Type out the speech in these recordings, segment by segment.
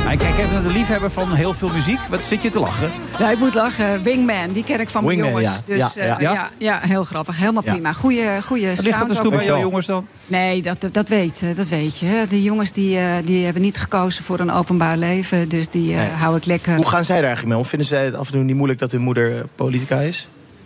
Kijk, ik ben een liefhebber van heel veel muziek. Wat zit je te lachen? Ja, ik moet lachen. Wingman, die ken ik van mijn jongens. Ja. Dus ja, heel grappig. Helemaal prima. Goeie sound. Ligt dat stoel bij jouw jongens dan? Nee, dat weet je. De jongens die hebben niet gekozen voor een openbaar leven. Dus die hou ik lekker. Hoe gaan zij er eigenlijk mee om? Vinden zij het af en toe niet moeilijk dat hun moeder politica is?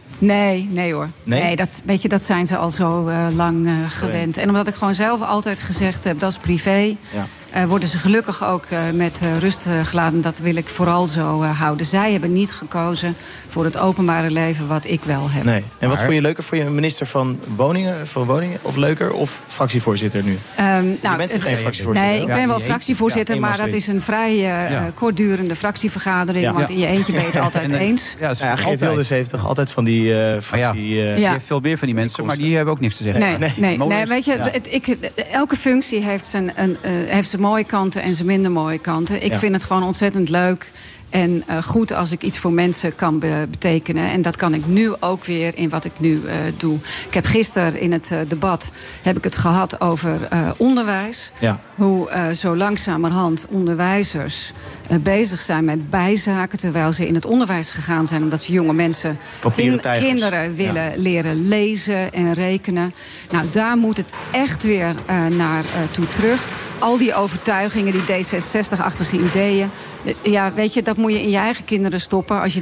Nee hoor. Nee? Dat zijn ze al zo lang gewend. En omdat ik gewoon zelf altijd gezegd heb, dat is privé. Ja. Worden ze gelukkig ook met rust gelaten. Dat wil ik vooral zo houden. Zij hebben niet gekozen voor het openbare leven wat ik wel heb. Nee. En wat vond je leuker? Vond je minister van Woningen of leuker of fractievoorzitter nu? Je bent geen fractievoorzitter? Nee, ik ben wel fractievoorzitter, maar dat is een vrij kortdurende fractievergadering. Want in je eentje ben je het altijd eens. Geert Wilders heeft toch altijd van die fractie... Die heeft veel meer van die mensen, maar die hebben ook niks te zeggen. Nee, weet je, elke functie heeft zijn mooie kanten en zijn minder mooie kanten. Ik vind het gewoon ontzettend leuk en goed als ik iets voor mensen kan betekenen. En dat kan ik nu ook weer in wat ik nu doe. Ik heb gisteren in het debat het gehad over onderwijs. Ja. Hoe zo langzamerhand onderwijzers bezig zijn met bijzaken, terwijl ze in het onderwijs gegaan zijn omdat ze jonge mensen, kinderen willen leren lezen en rekenen. Nou, daar moet het echt weer naar toe terug. Al die overtuigingen, die D66-achtige ideeën. Ja, weet je, dat moet je in je eigen kinderen stoppen als je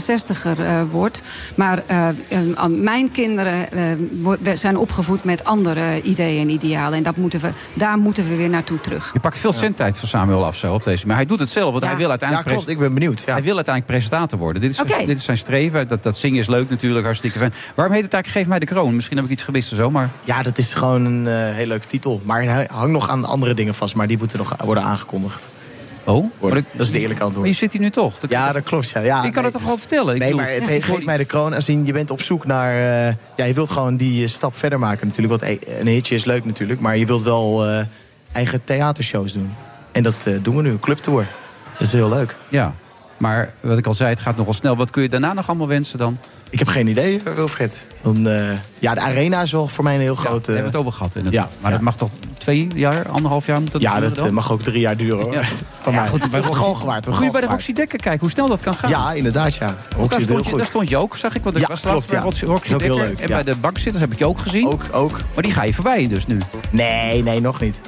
D66er wordt. Maar mijn kinderen zijn opgevoed met andere ideeën en idealen. En daar moeten we weer naartoe terug. Je pakt veel zendtijd van Samuel af zo op deze. Maar hij doet het zelf, want hij wil uiteindelijk... Ja, klopt, ik ben benieuwd. Ja. Hij wil uiteindelijk presentator worden. Dit is zijn streven. Dat zingen is leuk natuurlijk, hartstikke fijn. Waarom heet het eigenlijk Geef mij de kroon? Misschien heb ik iets gemist of zo, maar... Ja, dat is gewoon een heel leuke titel. Maar hij hangt nog aan andere dingen vast, maar die moeten nog worden aangekondigd. Oh? Dat is de eerlijke antwoord. Maar je zit hier nu toch? Dat klopt, ja. Ik kan het toch gewoon vertellen? Maar het geeft mij de kroon. Als je bent op zoek naar... je wilt gewoon die stap verder maken natuurlijk. Want een hitje is leuk natuurlijk. Maar je wilt wel eigen theatershows doen. En dat doen we nu, clubtour. Dat is heel leuk. Ja, maar wat ik al zei, het gaat nogal snel. Wat kun je daarna nog allemaal wensen dan? Ik heb geen idee, Wilfred. De Arena is wel voor mij een heel groot... Daar hebben we het over gehad inderdaad. Maar dat mag toch 2 jaar, 1,5 jaar moeten dat mag ook 3 jaar duren, hoor. Ja. Van mij. Goed, bij Kun je bij de Roxy Dekker kijken hoe snel dat kan gaan? Ja, inderdaad, ja. Daar stond je ook, zag ik. Want ik was laatst bij Roxy Dekker. Leuk, en bij de bankzitters heb ik je ook gezien. Ook. Maar die ga je voorbij dus nu? Nee, nog niet.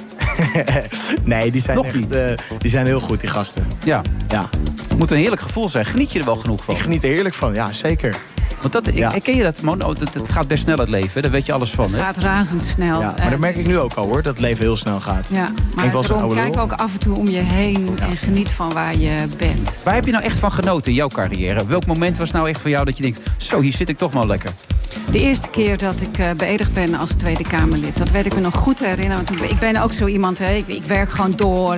Nee, die zijn nog echt, niet. Die zijn heel goed, die gasten. Ja. Het moet een heerlijk gevoel zijn. Geniet je er wel genoeg van? Ik geniet er heerlijk van, ja, zeker. Want ken je dat, man? Het gaat best snel, het leven. Daar weet je alles van. Het gaat razendsnel. Ja, maar dat merk ik nu ook al, hoor. Dat het leven heel snel gaat. Ja, maar kijk ook af en toe om je heen en geniet van waar je bent. Waar heb je nou echt van genoten in jouw carrière? Welk moment was nou echt voor jou dat je denkt... zo, hier zit ik toch wel lekker? De eerste keer dat ik beëdigd ben als Tweede Kamerlid. Dat weet ik me nog goed herinneren. Want ik ben ook zo iemand, ik werk gewoon door.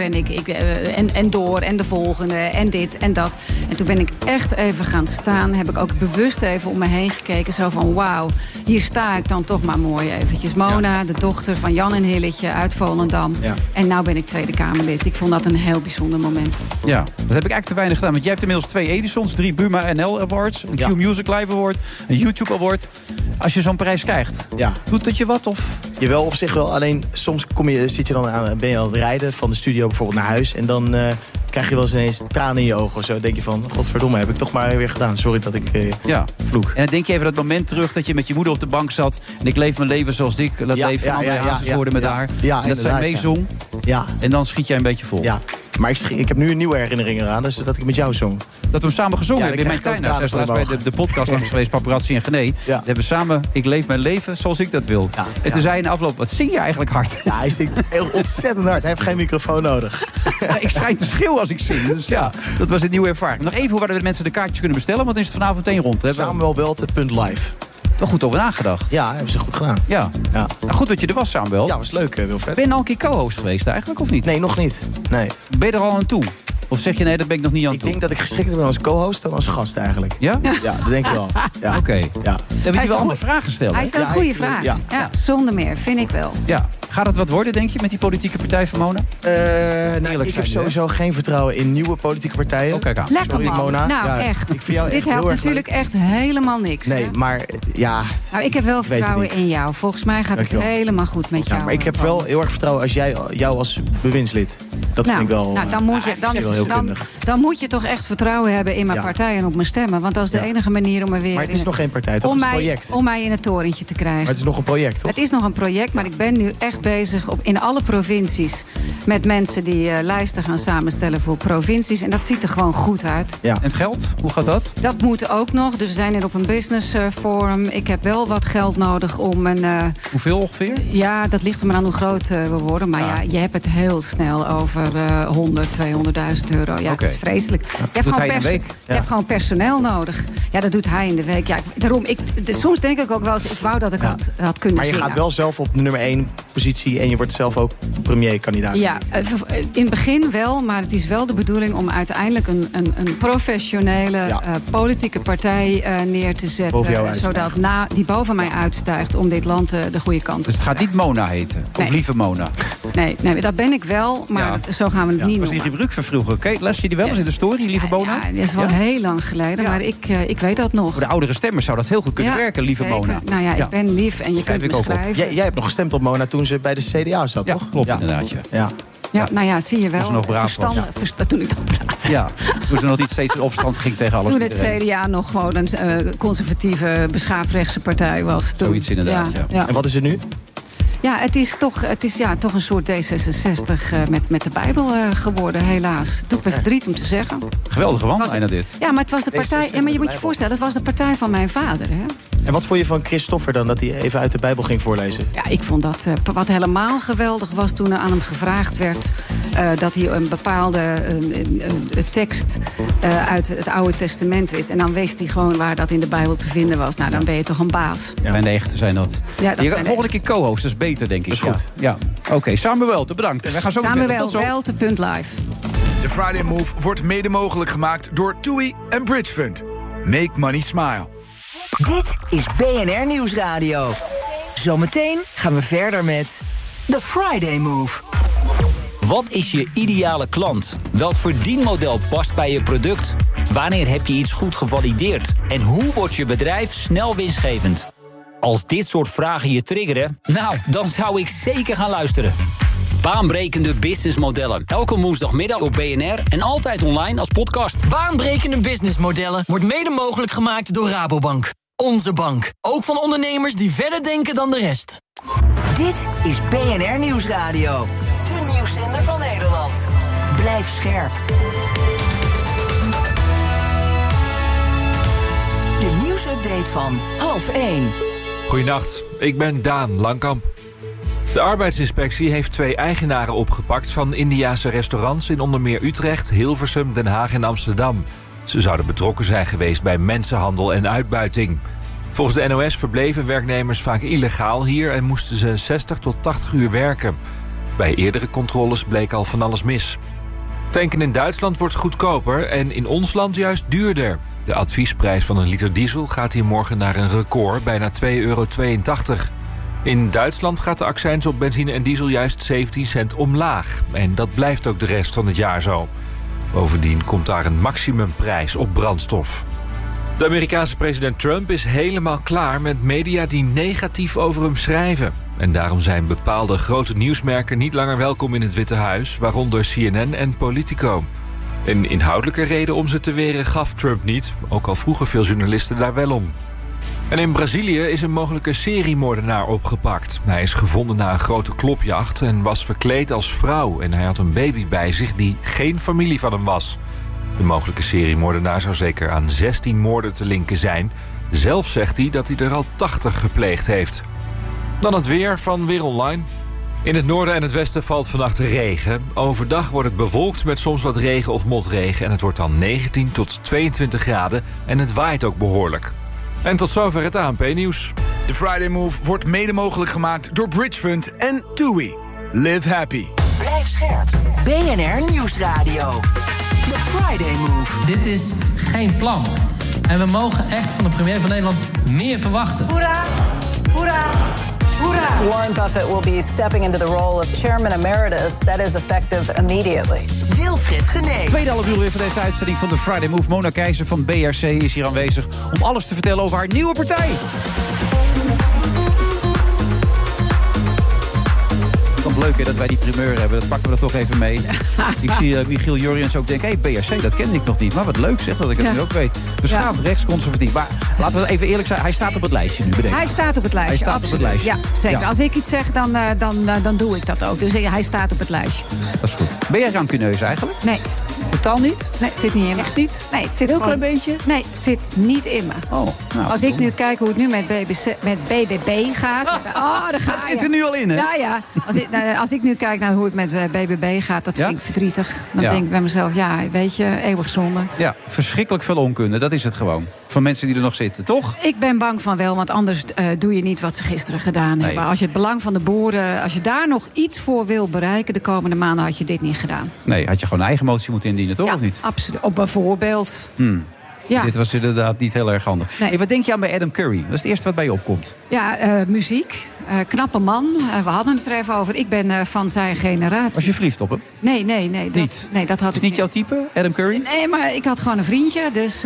En door en de volgende en dit en dat. En toen ben ik echt even gaan staan. Heb ik ook bewust even om me heen gekeken. Zo van, wauw, hier sta ik dan toch maar mooi eventjes. Mona, de dochter van Jan en Hilletje uit Volendam. Ja. En nou ben ik Tweede Kamerlid. Ik vond dat een heel bijzonder moment. Ja, dat heb ik eigenlijk te weinig gedaan. Want jij hebt inmiddels 2 Edisons, 3 Buma NL Awards. Een Q Music Live Award, een YouTube Award. Als je zo'n prijs krijgt, doet dat je wat? Of? Jawel, op zich wel. Alleen soms ben je aan het rijden van de studio bijvoorbeeld naar huis. En dan krijg je wel eens ineens tranen in je ogen of zo. Dan denk je van, godverdomme, heb ik toch maar weer gedaan. Sorry dat ik vloek. En dan denk je even dat moment terug dat je met je moeder op de bank zat. En ik leef mijn leven zoals ik dat leef van André Hazes hoorde met haar. En dat zij meezong. Ja. En dan schiet jij een beetje vol. Ja. Maar ik heb nu een nieuwe herinnering eraan. Dus dat ik met jou zong. Dat we hem samen gezongen hebben in mijn tuin. Zij is laatst bij de podcast langs geweest, Paparazzi en Gené. Dat hebben we samen, ik leef mijn leven zoals ik dat wil. En toen zei hij in de afloop, wat zing je eigenlijk hard? Ja, hij zingt heel ontzettend hard. Hij heeft geen microfoon nodig. Ik schijn te schreeuwen als ik zing. Dus dat was een nieuwe ervaring. Nog even waar de mensen de kaartjes kunnen bestellen, want dan is het vanavond meteen rond. Samuelwelte.live. Wel goed over nagedacht. Ja, hebben ze goed gedaan. Ja. Nou, goed dat je er was, Samuel. Ja, was leuk, Wilfred. Ben je al een keer co-host geweest eigenlijk, of niet? Nee, nog niet. Nee. Ben je er al aan toe? Of zeg je nee, dat ben ik nog niet aan toe? Ik denk dat ik geschikt ben als co-host dan als gast eigenlijk. Ja? Ja, dat denk ik wel. Ja. Oké. Ja. Dan heb je wel andere vragen stellen. Hij stelt goede vragen. Ja, zonder meer, vind ik wel. Ja. Gaat het wat worden, denk je, met die politieke partij van Mona? Ik heb sowieso geen vertrouwen in nieuwe politieke partijen. Kijk aan. Lekker, sorry, man. Mona. Nou, echt. Dit helpt natuurlijk echt helemaal niks. Nee, maar ja... Nou, ik heb wel vertrouwen in jou. Volgens mij gaat het helemaal goed met jou. Maar ik heb wel heel erg vertrouwen als jou als bewindslid. Dat vind ik wel, dan moet je toch echt vertrouwen hebben in mijn partij en op mijn stemmen. Want dat is de enige manier om er weer... Maar het is nog geen partij, toch? Het is een project. Om mij in het torentje te krijgen. Maar het is nog een project, toch? Het is nog een project, maar ik ben nu echt bezig in alle provincies... met mensen die lijsten gaan samenstellen voor provincies. En dat ziet er gewoon goed uit. Ja. En het geld? Hoe gaat dat? Dat moet ook nog. Dus we zijn hier op een business forum. Ik heb wel wat geld nodig om een... Hoeveel ongeveer? Ja, dat ligt er maar aan hoe groot we worden. Maar ja, je hebt het heel snel over 100, 200.000 euro. Ja, dat is vreselijk. Je hebt gewoon personeel nodig. Ja, dat doet hij in de week. Ja, daarom, soms denk ik ook wel eens, ik wou dat ik had kunnen zingen. Maar je gaat wel zelf op de nummer 1 positie... en je wordt zelf ook premierkandidaat. Ja, in het begin wel, maar het is wel de bedoeling... om uiteindelijk een professionele politieke partij neer te zetten... zodat die boven mij uitstijgt om dit land de goede kant op te Dus het gaat niet Mona heten? Of lieve Mona? Nee, dat ben ik wel, maar zo gaan we het niet noemen. Was die rubriek van vroeger? Oké, las je die wel eens in de story, lieve Mona? Ja, dat is wel heel lang geleden, maar ik weet dat nog. Voor de oudere stemmers zou dat heel goed kunnen werken, lieve zeker. Mona. Nou ja, ik ben lief en je kunt me schrijven. Jij hebt nog gestemd op Mona toen ze bij de CDA zat, toch? Klopt, inderdaad. Ja, nou ja, zie je wel. Toen ze nog braaf was. Toen ik nog braaf was. Ja, toen ze nog niet steeds in opstand ging tegen alles. Toen het CDA nog gewoon een conservatieve, beschaafdrechtse partij was. Toen. Zoiets inderdaad, ja. En wat is het nu? Ja, het is toch een soort D66 met de Bijbel geworden, helaas. Doet me verdriet om te zeggen. Geweldige wandlijn dit. Ja, maar het was de partij... Ja, maar je moet je voorstellen, het was de partij van mijn vader, hè? En wat vond je van Christoffer dan, dat hij even uit de Bijbel ging voorlezen? Ja, ik vond dat wat helemaal geweldig was toen er aan hem gevraagd werd... dat hij een bepaalde tekst uit het Oude Testament wist. En dan wist hij gewoon waar dat in de Bijbel te vinden was. Nou, dan ben je toch een baas. Ja, mijn echte zijn dat. Ja, dat zijn volgende keer co-host, dat is beter, denk ik. Dat is goed. Ja. Oké, Samuel, bedankt. En wij gaan zo Samuel.live. De Friday Move wordt mede mogelijk gemaakt door TUI en Bridge Fund. Make money smile. Dit is BNR Nieuwsradio. Zometeen gaan we verder met The Friday Move. Wat is je ideale klant? Welk verdienmodel past bij je product? Wanneer heb je iets goed gevalideerd? En hoe wordt je bedrijf snel winstgevend? Als dit soort vragen je triggeren, nou, dan zou ik zeker gaan luisteren. Baanbrekende businessmodellen. Elke woensdagmiddag op BNR en altijd online als podcast. Baanbrekende businessmodellen wordt mede mogelijk gemaakt door Rabobank. Onze bank. Ook van ondernemers die verder denken dan de rest. Dit is BNR Nieuwsradio. De nieuwszender van Nederland. Blijf scherp. De nieuwsupdate van 12:30. Goedenacht, ik ben Daan Langkamp. De arbeidsinspectie heeft 2 eigenaren opgepakt van Indiase restaurants in onder meer Utrecht, Hilversum, Den Haag en Amsterdam. Ze zouden betrokken zijn geweest bij mensenhandel en uitbuiting. Volgens de NOS verbleven werknemers vaak illegaal hier en moesten ze 60 tot 80 uur werken. Bij eerdere controles bleek al van alles mis. Tanken in Duitsland wordt goedkoper en in ons land juist duurder. De adviesprijs van een liter diesel gaat hier morgen naar een record, bijna €2,82. In Duitsland gaat de accijns op benzine en diesel juist 17 cent omlaag. En dat blijft ook de rest van het jaar zo. Bovendien komt daar een maximumprijs op brandstof. De Amerikaanse president Trump is helemaal klaar met media die negatief over hem schrijven. En daarom zijn bepaalde grote nieuwsmerken niet langer welkom in het Witte Huis, waaronder CNN en Politico. Een inhoudelijke reden om ze te weren gaf Trump niet, ook al vroegen veel journalisten daar wel om. En in Brazilië is een mogelijke seriemoordenaar opgepakt. Hij is gevonden na een grote klopjacht en was verkleed als vrouw. En hij had een baby bij zich die geen familie van hem was. De mogelijke seriemoordenaar zou zeker aan 16 moorden te linken zijn. Zelf zegt hij dat hij er al 80 gepleegd heeft. Dan het weer van Weer Online. In het noorden en het westen valt vannacht regen. Overdag wordt het bewolkt met soms wat regen of motregen. En het wordt dan 19 tot 22 graden en het waait ook behoorlijk. En tot zover het ANP-nieuws. De Friday Move wordt mede mogelijk gemaakt door Bridge Fund en TUI. Live happy. Blijf scherp. BNR Nieuwsradio. The Friday Move. Dit is geen plan. En we mogen echt van de premier van Nederland meer verwachten. Hoera! Hoera! Hoera! Warren Buffett will be stepping into the role of chairman emeritus. That is effective immediately. Wilfried Genee. Tweede half uur weer van deze uitzending van de Friday Move. Mona Keizer van BRC is hier aanwezig om alles te vertellen over haar nieuwe partij. leuk hè, dat wij die primeur hebben. Dat pakken we er toch even mee. Ik zie Michiel Jurjens ook denken... BRC, dat kende ik nog niet. Maar wat leuk zeg, dat ik het nu ook weet. Beschaafd, rechtsconservatief. Maar laten we even eerlijk zijn. Hij staat op het lijstje nu, bedenk. Hij staat op het lijstje, absoluut. Ja, zeker. Ja. Als ik iets zeg, dan doe ik dat ook. Dus hij staat op het lijstje. Dat is goed. Ben jij rancuneus eigenlijk? Nee. Totaal niet? Nee, het zit niet in me. Echt niet? Nee, het zit heel klein beetje? Nee, het zit niet in me. Oh, nou, als ik nu kijk hoe het nu met BBB gaat... daar zit er nu al in, hè? Ja. Als ik nu kijk naar hoe het met BBB gaat, dat vind ik verdrietig. Dan denk ik bij mezelf, weet je, eeuwig zonde. Ja, verschrikkelijk veel onkunde, dat is het gewoon. Van mensen die er nog zitten, toch? Ik ben bang van wel, want anders doe je niet wat ze gisteren gedaan hebben. Als je het belang van de boeren, als je daar nog iets voor wil bereiken... de komende maanden had je dit niet gedaan. Nee, had je gewoon een eigen motie moeten indienen, toch? Ja, of niet? Absoluut. Op bijvoorbeeld. Ja. Dit was inderdaad niet heel erg handig. Nee. Hey, wat denk je aan bij Adam Curry? Dat is het eerste wat bij je opkomt. Ja, muziek. Knappe man. We hadden het er even over. Ik ben van zijn generatie. Was je verliefd op hem? Nee. Niet? Nee, dat had is ik niet jouw type, Adam Curry? Nee, maar ik had gewoon een vriendje. Dus,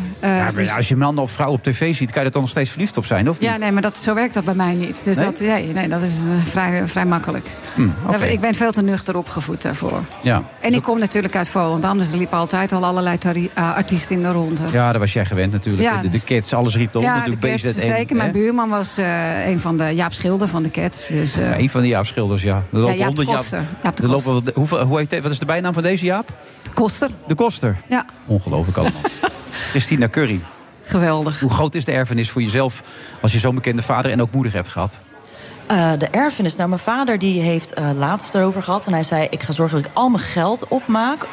als je man of vrouw op tv ziet, kan je er toch nog steeds verliefd op zijn, of niet? Ja, nee, maar zo werkt dat bij mij niet. Dus nee? dat is vrij makkelijk. Okay. Ik ben veel te nuchter opgevoed daarvoor. Ja. En ik kom natuurlijk uit Volendam, dus er liepen altijd al allerlei artiesten in de ronde. Ja, daar was jij gewend natuurlijk. Ja. De Cats, alles riep erop natuurlijk. De Cats, zeker. Mijn buurman was een van de Jaap Schilder van de Cats. Dus, een van de Jaap Schilders, ja. Jaap de Koster. Wat is de bijnaam van deze Jaap? Koster. De Koster? Ja. Ongelooflijk allemaal. Christina Curry. Geweldig. Hoe groot is de erfenis voor jezelf als je zo'n bekende vader en ook moeder hebt gehad? De erfenis. Nou, mijn vader die heeft laatst erover gehad. En hij zei, ik ga zorgen dat ik al mijn geld opmaak.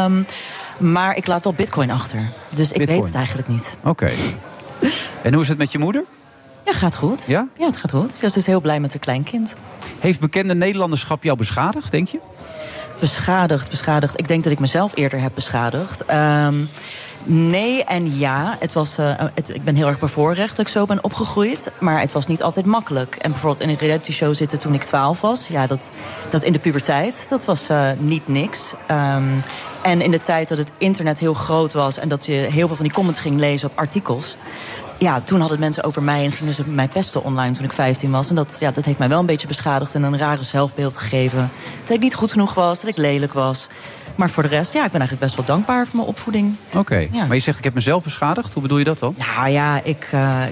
Maar ik laat wel bitcoin achter. Dus ik weet het eigenlijk niet. Oké. En hoe is het met je moeder? Ja, gaat goed. Ja? Ja, het gaat goed. Ze is dus heel blij met haar kleinkind. Heeft bekende Nederlanderschap jou beschadigd, denk je? Beschadigd. Ik denk dat ik mezelf eerder heb beschadigd. Nee en ja. Ik ben heel erg bevoorrecht dat ik zo ben opgegroeid. Maar het was niet altijd makkelijk. En bijvoorbeeld in een reality show zitten toen ik 12 was. Ja, dat is in de puberteit. Dat was niet niks. En in de tijd dat het internet heel groot was... en dat je heel veel van die comments ging lezen op artikels... Ja, toen hadden mensen over mij en gingen ze mij pesten online toen ik 15 was. En dat heeft mij wel een beetje beschadigd en een rare zelfbeeld gegeven. Dat ik niet goed genoeg was, dat ik lelijk was. Maar voor de rest, ik ben eigenlijk best wel dankbaar voor mijn opvoeding. Oké. Ja. Maar je zegt, ik heb mezelf beschadigd. Hoe bedoel je dat dan? Nou ja, ik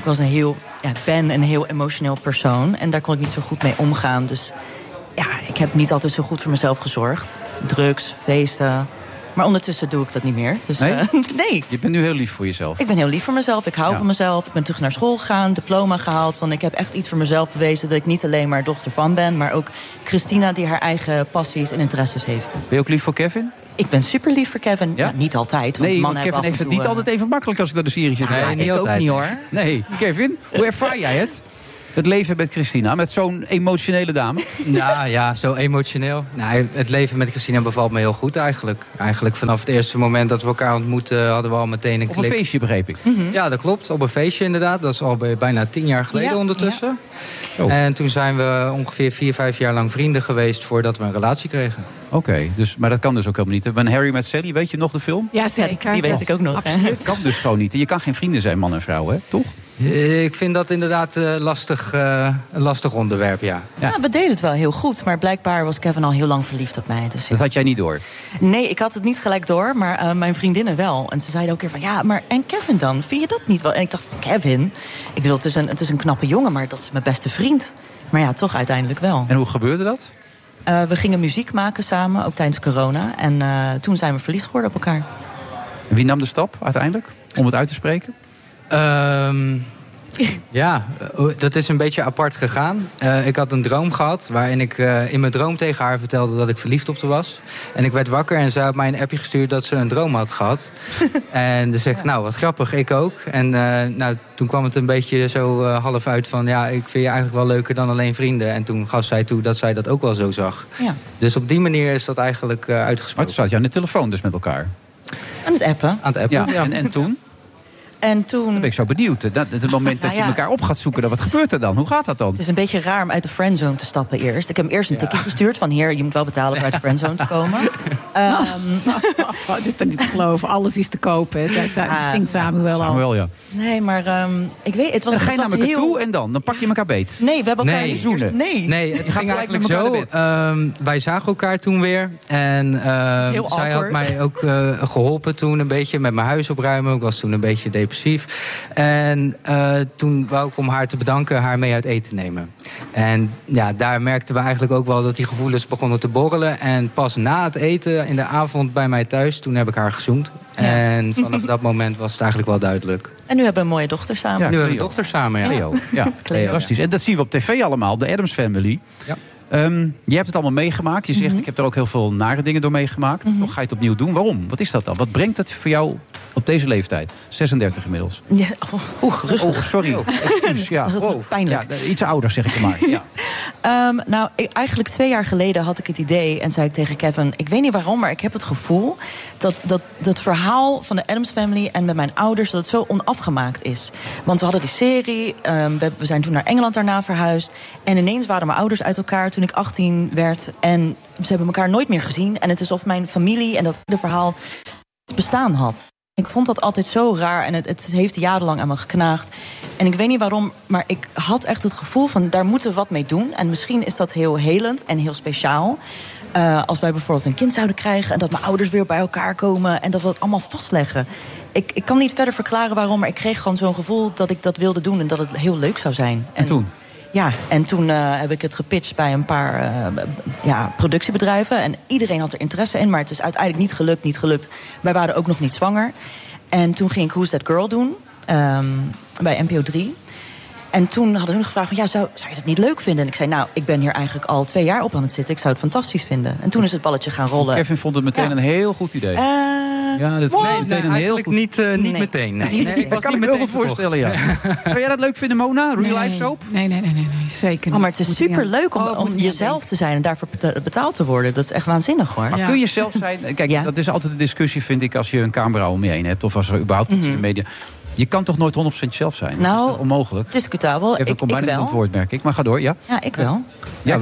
ben een heel emotioneel persoon. En daar kon ik niet zo goed mee omgaan. Dus ja, ik heb niet altijd zo goed voor mezelf gezorgd. Drugs, feesten... Maar ondertussen doe ik dat niet meer. Dus, nee. Je bent nu heel lief voor jezelf. Ik ben heel lief voor mezelf. Ik hou van mezelf. Ik ben terug naar school gegaan, diploma gehaald. Want ik heb echt iets voor mezelf bewezen... dat ik niet alleen maar dochter van ben... maar ook Christina die haar eigen passies en interesses heeft. Ben je ook lief voor Kevin? Ik ben super lief voor Kevin. Ja? Niet altijd. Want want Kevin heeft het niet altijd even makkelijk... als ik naar de serie zit. Nee, niet altijd. Ook niet, hoor. Nee, Kevin, hoe ervaar jij het? Het leven met Christina, met zo'n emotionele dame? Nou ja, zo emotioneel. Nou, het leven met Christina bevalt me heel goed eigenlijk. Eigenlijk vanaf het eerste moment dat we elkaar ontmoetten... hadden we al meteen een klik. Op een feestje, begreep ik. Ja, dat klopt. Op een feestje inderdaad. Dat is al bijna 10 jaar geleden ondertussen. Ja. En toen zijn we ongeveer 4-5 jaar lang vrienden geweest... voordat we een relatie kregen. Oké, maar dat kan dus ook helemaal niet. When Harry Met Sally, weet je nog de film? Ja, zeker. Die weet ik ook nog. Absoluut. Dat kan dus gewoon niet. Je kan geen vrienden zijn, man en vrouw, hè? Toch? Ik vind dat inderdaad een lastig onderwerp, ja. We deden het wel heel goed, maar blijkbaar was Kevin al heel lang verliefd op mij. Dus dat had jij niet door? Nee, ik had het niet gelijk door, maar mijn vriendinnen wel. En ze zeiden ook weer van, maar en Kevin dan? Vind je dat niet wel? En ik dacht, Kevin? Ik bedoel, het is een knappe jongen, maar dat is mijn beste vriend. Maar ja, toch uiteindelijk wel. En hoe gebeurde dat? We gingen muziek maken samen, ook tijdens corona. En toen zijn we verliefd geworden op elkaar. En wie nam de stap uiteindelijk, om het uit te spreken? Ja, dat is een beetje apart gegaan. Ik had een droom gehad waarin ik in mijn droom tegen haar vertelde dat ik verliefd op haar was. En ik werd wakker en ze had mij een appje gestuurd dat ze een droom had gehad. En dus zeg ik, nou wat grappig, ik ook. En toen kwam het een beetje zo half uit van, ja, ik vind je eigenlijk wel leuker dan alleen vrienden. En toen gaf zij toe dat zij dat ook wel zo zag. Ja. Dus op die manier is dat eigenlijk uitgesproken. Maar toen zat je aan de telefoon dus met elkaar? Aan het appen. Ja. En toen? En toen... Dan ben ik zo benieuwd. Dat is het moment dat je elkaar op gaat zoeken. Wat gebeurt er dan? Hoe gaat dat dan? Het is een beetje raar om uit de friendzone te stappen eerst. Ik heb hem eerst een tikkie gestuurd van... Heer, je moet wel betalen om uit de friendzone te komen. Dat is toch niet te geloven. Alles is te kopen. Zij zingt Samuel al. Samuel, ja. Nee, maar ik weet... Het was, dan ga je het was naar elkaar heel... toe en dan pak je elkaar beet. Nee, we hebben elkaar niet zoenen. Nee, het ging eigenlijk zo. Wij zagen elkaar toen weer. En zij had mij ook geholpen toen een beetje met mijn huis opruimen. Ik was toen een beetje depressief. En toen wou ik om haar te bedanken haar mee uit eten nemen. En ja, daar merkten we eigenlijk ook wel dat die gevoelens begonnen te borrelen. En pas na het eten in de avond bij mij thuis, toen heb ik haar gezoend. Ja. En vanaf dat moment was het eigenlijk wel duidelijk. En nu hebben we een mooie dochter samen. Ja, nu hebben we een dochter samen, ja. Cleo. Ja, fantastisch. En dat zien we op tv allemaal, de Addams Family. Ja. Je hebt het allemaal meegemaakt. Je zegt, ik heb er ook heel veel nare dingen door meegemaakt. Toch ga je het opnieuw doen. Waarom? Wat is dat dan? Wat brengt het voor jou op deze leeftijd? 36 inmiddels. Ja, rustig. Oh, sorry. Excuus, ja. Dat is pijnlijk. Ja, iets ouder, zeg ik er maar. Ja. Eigenlijk 2 jaar geleden had ik het idee... en zei ik tegen Kevin, ik weet niet waarom... maar ik heb het gevoel dat verhaal van de Addams Family... en met mijn ouders, dat het zo onafgemaakt is. Want we hadden die serie, we zijn toen naar Engeland daarna verhuisd... en ineens waren mijn ouders uit elkaar toen ik 18 werd... en ze hebben elkaar nooit meer gezien. En het is of mijn familie en dat hele verhaal bestaan had. Ik vond dat altijd zo raar en het heeft jarenlang aan me geknaagd. En ik weet niet waarom, maar ik had echt het gevoel van... daar moeten we wat mee doen. En misschien is dat heel helend en heel speciaal. Als wij bijvoorbeeld een kind zouden krijgen... en dat mijn ouders weer bij elkaar komen... en dat we het allemaal vastleggen. Ik kan niet verder verklaren waarom... maar ik kreeg gewoon zo'n gevoel dat ik dat wilde doen... en dat het heel leuk zou zijn. En toen? Ja, en toen heb ik het gepitcht bij een paar productiebedrijven. En iedereen had er interesse in, maar het is uiteindelijk niet gelukt. Wij waren ook nog niet zwanger. En toen ging ik Who's That Girl doen, bij NPO 3. En toen hadden hun gevraagd van, zou je dat niet leuk vinden? En ik zei, ik ben hier eigenlijk al 2 jaar op aan het zitten. Ik zou het fantastisch vinden. En toen is het balletje gaan rollen. Kevin vond het meteen een heel goed idee. Ja, dat meteen een heel goed... Niet meteen. Nee. Ik kan me heel goed voorstellen, ja. Zou jij dat leuk vinden, Mona? Real life soap? Nee, zeker niet. Maar het is super leuk om jezelf te zijn en daarvoor betaald te worden. Dat is echt waanzinnig, hoor. Maar kun je zelf zijn? Kijk, dat is altijd een discussie, vind ik, als je een camera om je heen hebt. Of als er überhaupt iets in de media... Je kan toch nooit 100% zelf zijn? Dat is onmogelijk. Discutabel. Ik kom bijna niet aan het woord, merk ik. Maar ga door, ja? Ja, ik wel. Ja,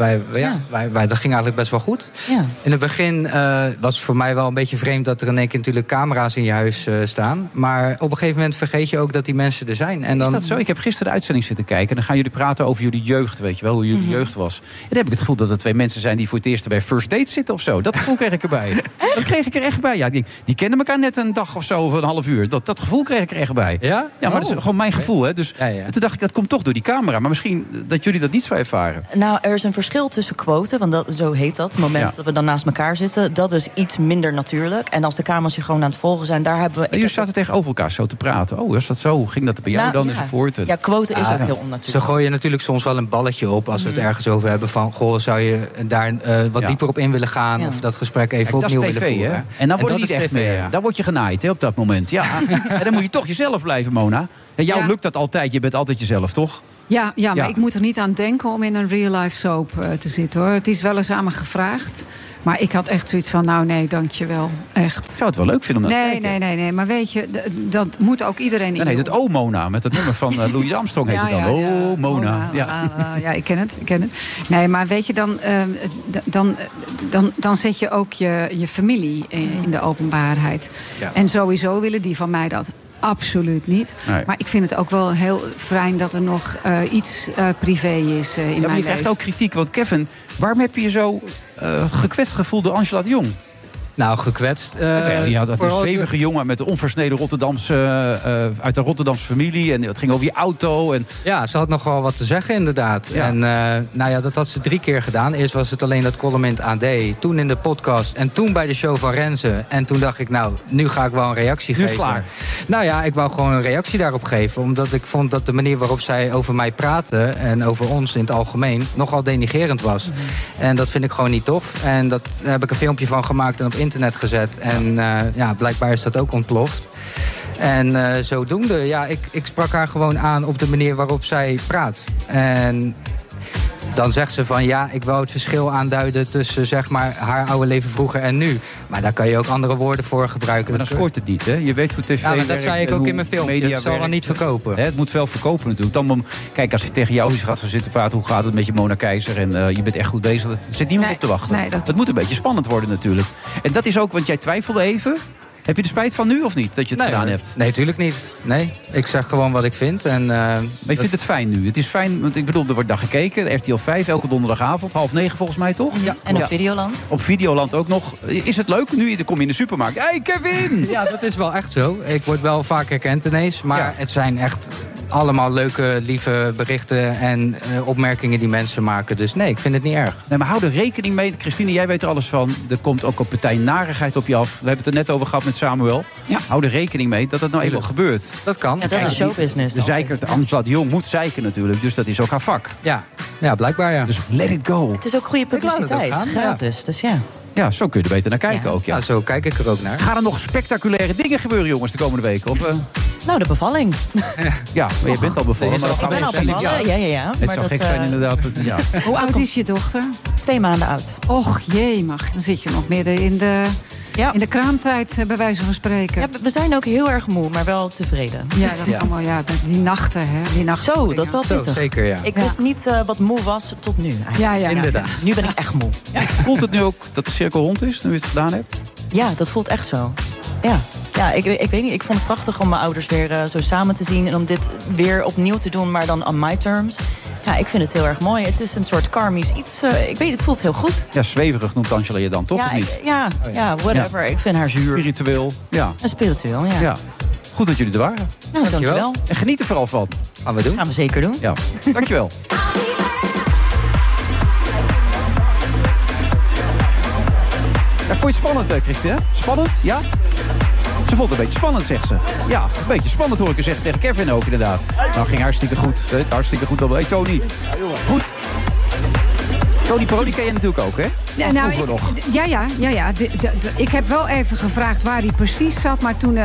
dat ging eigenlijk best wel goed. Ja. In het begin was het voor mij wel een beetje vreemd... dat er in één keer natuurlijk camera's in je huis staan. Maar op een gegeven moment vergeet je ook dat die mensen er zijn. En dan... Is dat zo? Ik heb gisteren de uitzending zitten kijken... en dan gaan jullie praten over jullie jeugd, weet je wel, hoe jullie jeugd was. En dan heb ik het gevoel dat er 2 mensen zijn... die voor het eerst bij First Date zitten of zo. Dat gevoel kreeg ik erbij. Dat kreeg ik er echt bij. Ja, die kennen elkaar net een dag of zo, of een half uur. Dat gevoel kreeg ik er echt bij. Ja? Ja, maar dat is gewoon mijn gevoel. Hè? Dus toen dacht ik, dat komt toch door die camera. Maar misschien dat jullie dat niet zo ervaren. Nou, er is een verschil tussen quoten, want zo heet dat. Het moment dat we dan naast elkaar zitten, dat is iets minder natuurlijk. En als de camera's je gewoon aan het volgen zijn, daar hebben we... Jullie zaten tegenover elkaar zo te praten. Oh, is dat zo? Hoe ging dat bij jou dan enzovoort? Ja, quoten is ook heel onnatuurlijk. Ze gooien natuurlijk soms wel een balletje op als we het ergens over hebben van... goh, zou je daar wat dieper op in willen gaan of dat gesprek even opnieuw willen voeren? Hè? En dan wordt het niet echt meer. Dan word je genaaid, hè, op dat moment. Ja. En dan moet je toch jezelf blijven, Mona. En jou lukt dat altijd. Je bent altijd jezelf, toch? Ja, maar ik moet er niet aan denken om in een real-life soap te zitten, hoor. Het is wel eens aan me gevraagd. Maar ik had echt zoiets van, nee, dankjewel. Echt. Ik zou het wel leuk vinden om dat te kijken. Nee. Maar weet je, dat moet ook iedereen in. Dan heet het Oh Mona, met het nummer van Louis Armstrong heet het dan. Oh Mona. Ja, ik ken het. Nee, maar weet je, dan zet je ook je familie in de openbaarheid. Ja. En sowieso willen die van mij dat absoluut niet. Nee. Maar ik vind het ook wel heel fijn dat er nog iets privé is in mijn leven. Je krijgt ook kritiek, want Kevin, waarom heb je je zo gekwetst gevoeld door Angela de Jong? Nou, gekwetst. Ja, dat is een stevige jongen met een onversneden uit de Rotterdamse familie. En het ging over je auto. En... Ja, ze had nog wel wat te zeggen, inderdaad. Ja. En dat had ze 3 keer gedaan. Eerst was het alleen dat column in het AD. Toen in de podcast. En toen bij de show van Renze. En toen dacht ik, nu ga ik wel een reactie geven. Nu is klaar. Nou ja, ik wou gewoon een reactie daarop geven. Omdat ik vond dat de manier waarop zij over mij praatte... en over ons in het algemeen, nogal denigrerend was. En dat vind ik gewoon niet tof. En daar heb ik een filmpje van gemaakt en op internet gezet. En blijkbaar is dat ook ontploft. En zodoende, ik sprak haar gewoon aan op de manier waarop zij praat. En dan zegt ze van ja, ik wou het verschil aanduiden tussen zeg maar haar oude leven vroeger en nu. Maar daar kan je ook andere woorden voor gebruiken. Maar dan scoort het niet, hè? Je weet hoe tv Ja, maar dat zei ik ook in mijn film. Het zal wel niet verkopen. Het moet wel verkopen natuurlijk. Kijk, als ik tegen jou gaat zitten praten, hoe gaat het met je Mona Keizer? En je bent echt goed bezig. Er zit niemand op te wachten. Nee, dat moet een beetje spannend worden natuurlijk. En dat is ook, want jij twijfelde even. Heb je er spijt van nu of niet, dat je het gedaan hebt? Nee, natuurlijk niet. Nee, ik zeg gewoon wat ik vind. Maar je vindt het fijn nu? Het is fijn, want ik bedoel, er wordt dan gekeken. RTL 5, elke donderdagavond, 20:30 volgens mij, toch? Ja, en op Videoland. Op Videoland ook nog. Is het leuk nu? Dan kom je in de supermarkt. Hey Kevin! Ja, dat is wel echt zo. Ik word wel vaak herkend ineens. Maar het zijn echt allemaal leuke, lieve berichten en opmerkingen die mensen maken. Dus nee, ik vind het niet erg. Nee, maar hou er rekening mee. Christine, jij weet er alles van. Er komt ook een partij narigheid op je af. We hebben het er net over gehad met Samuel. Ja. Hou er rekening mee dat het nou eenmaal gebeurt. Dat kan. Ja, dat is showbusiness. De zeikert, Angela de Jong moet zeiken natuurlijk. Dus dat is ook haar vak. Ja, blijkbaar ja. Dus let it go. Het is ook goede publiciteit. Gratis, ja. Dus ja. Ja, zo kun je er beter naar kijken ook. Ja, zo kijk ik er ook naar. Gaan er nog spectaculaire dingen gebeuren, jongens, de komende weken? Of, Nou, de bevalling. Ja, maar je bent al bevallen. Maar ik ben al bevallen, ja. Het zou gek zijn inderdaad. Ja. Hoe oud is je dochter? 2 maanden oud. Och, jemig. Dan zit je nog midden in de kraamtijd, bij wijze van spreken. Ja, we zijn ook heel erg moe, maar wel tevreden. Ja, dat allemaal, die nachten, hè. Die nachten. Zo, dat is wel pittig. Zo, zeker, ja. Ik wist niet wat moe was tot nu. Ja, inderdaad. Ja. Nu ben ik echt moe. Ja. Voelt het nu ook dat de cirkel rond is, nu je het gedaan hebt? Ja, dat voelt echt zo. Ja, ik weet niet. Ik vond het prachtig om mijn ouders weer zo samen te zien. En om dit weer opnieuw te doen, maar dan on my terms. Ja, ik vind het heel erg mooi. Het is een soort karmisch iets. Ik weet het voelt heel goed. Ja, zweverig noemt Angela je dan, toch? Ja, of niet? Ja, whatever. Ja. Ik vind haar zuur. Spiritueel, ja. En spiritueel, ja. Goed dat jullie er waren. Nou, dankjewel. En geniet er vooral van. Gaan we doen. Gaan we zeker doen. Ja, dankjewel. Ja, vond je het spannend, Christine? Spannend, ja? Ze vond het een beetje spannend, zegt ze. Ja, een beetje spannend hoor ik haar zeggen tegen Kevin ook inderdaad. Nou, ging hartstikke goed. Hartstikke goed. Hey, Tony. Goed. Tony Parodi ken je natuurlijk ook, hè? Ja, nou, ja. Ik heb wel even gevraagd waar hij precies zat. Maar toen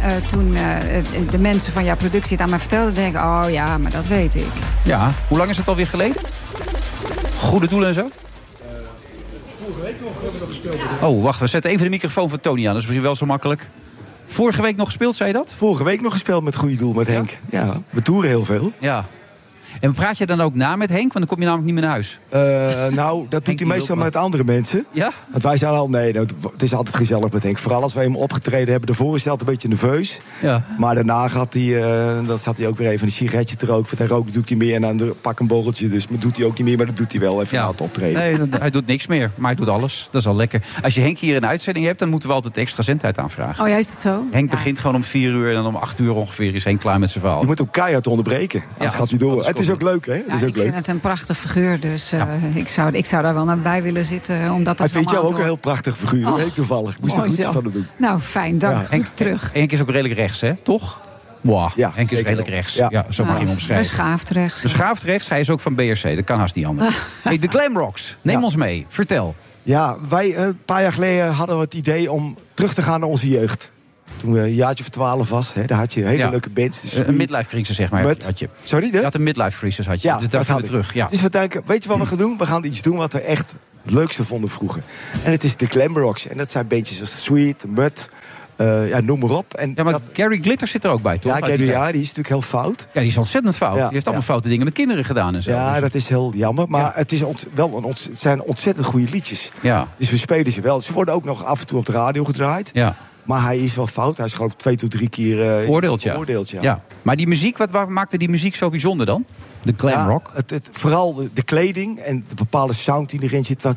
de mensen van jouw productie het aan mij vertelden, denk ik, oh ja, maar dat weet ik. Ja, hoe lang is het alweer geleden? Goede doelen en zo? Vorige week nog hebben we nog gespeeld. Oh, wacht, we zetten even de microfoon van Tony aan. Dat is misschien wel zo makkelijk. Vorige week nog gespeeld, zei je dat? Vorige week nog gespeeld met Goede Doel met Henk. Ja, we toeren heel veel. Ja. En praat je dan ook na met Henk? Want dan kom je namelijk niet meer naar huis. Nou, dat doet hij meestal met andere mensen. Ja? Want wij zijn al... Nee, het is altijd gezellig met Henk. Vooral als wij hem opgetreden hebben. Daarvoor is hij altijd een beetje nerveus. Ja. Maar daarna zat hij ook weer even een sigaretje te roken. Want hij rookt doet hij meer en dan pak een borreltje. Dus dat doet hij ook niet meer, maar dat doet hij wel even na het optreden. Nee, hij doet niks meer. Maar hij doet alles. Dat is al lekker. Als je Henk hier een uitzending hebt, dan moeten we altijd extra zendtijd aanvragen. Oh ja, is dat zo? Henk begint gewoon om 4 uur en dan om 8 uur ongeveer is Henk klaar met zijn verhaal. Je moet ook keihard onderbreken. Anders gaat hij door. Het is ook leuk, hè? Ja, ik vind het een prachtig figuur, dus ik zou daar wel naar bij willen zitten. Omdat hij vindt jou ook een heel prachtig figuur, heel toevallig. Ik moest er goed van hem doen. Nou, fijn, dank. Ja. Goed terug. Henk is ook redelijk rechts, hè? Toch? Wow. Ja, Henk is redelijk rechts. Ja, zo mag je hem omschrijven. Beschaafd rechts. Beschaafd rechts, hij is ook van BRC. Dat kan haast niet anders. Hey, de Glamrocks, neem ons mee. Vertel. Ja, wij een paar jaar geleden hadden we het idee om terug te gaan naar onze jeugd. Toen we een jaartje of 12 was, daar had je hele leuke bands. Een midlife crisis, zeg maar. Had je. Sorry, je had een midlife crisis, had je. Ja, dus daar gaan we terug. Ja. Dus we denken, weet je wat we gaan doen? We gaan iets doen wat we echt het leukste vonden vroeger. En het is de Glamrocks. En dat zijn bandjes als Sweet, Mud, noem maar op. En maar Gary Glitter zit er ook bij, toch? Ja, Gary, die is natuurlijk heel fout. Ja, die is ontzettend fout. Die heeft allemaal foute dingen met kinderen gedaan en zo. Ja, dus dat is heel jammer. Maar het zijn ontzettend goede liedjes. Ja. Dus we spelen ze wel. Ze worden ook nog af en toe op de radio gedraaid. Ja. Maar hij is wel fout. Hij is geloof ik 2 tot 3 keer veroordeeld. Ja. Maar die muziek, wat maakte die muziek zo bijzonder dan? De glamrock? Ja, vooral de kleding en de bepaalde sound die erin zit.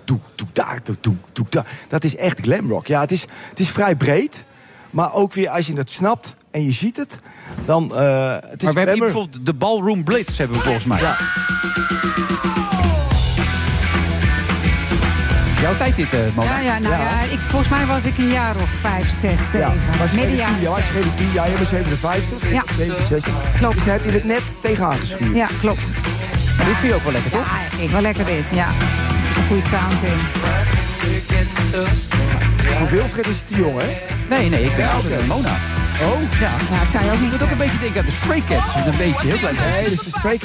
Dat is echt glamrock. Ja, het is vrij breed. Maar ook weer als je het snapt en je ziet het, dan... het is maar we hebben hier bijvoorbeeld de Ballroom Blitz, hebben we volgens mij. Ja. Jouw tijd dit, Mona? Volgens mij was ik een jaar of 5, 6, 7. Middenjaar. Ja, was geen 10 jaar, je bent 57, ja. 67. Klopt. Dus dan heb je het net tegenaan geschuurd. Ja, klopt. Maar dit vind je ook wel lekker, toch? Ja, vind ik wel lekker dit, ja. Er zit een goede sound in. Voor Wilfred is het die jongen, hè? Nee, ik ben altijd Mona. Oh? Ja, het zou je ook niet. Je moet ook een beetje denken aan de Stray Cats. Een beetje, heel klein. Nee, dus de Stray